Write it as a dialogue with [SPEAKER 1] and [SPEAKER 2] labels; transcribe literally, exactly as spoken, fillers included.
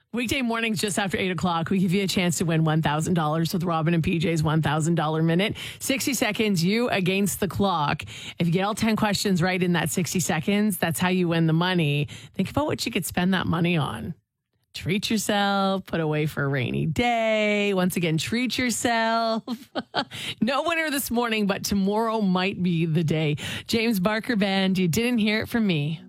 [SPEAKER 1] Weekday mornings just after eight o'clock, we give you a chance to win one thousand dollars with Robin and P J's one thousand dollars minute. sixty seconds, you against the clock. If you get all ten questions right in that sixty seconds, that's how you win the money. Think about what you could spend that money on. Treat yourself, put away for a rainy day. Once again, treat yourself. No winner this morning, but tomorrow might be the day. James Barker Band, you didn't hear it from me.